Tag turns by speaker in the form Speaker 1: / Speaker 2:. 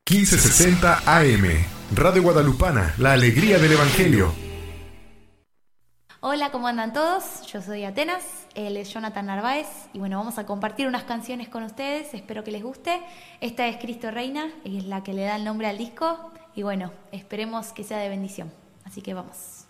Speaker 1: 1560 AM, Radio Guadalupana, la alegría del Evangelio.
Speaker 2: Hola, ¿cómo andan todos? Yo soy Atenas, él es Jonathan Narváez y bueno, vamos a compartir unas canciones con ustedes, espero que les guste. Esta es Cristo Reina, y es la que le da el nombre al disco y bueno, esperemos que sea de bendición, así que vamos.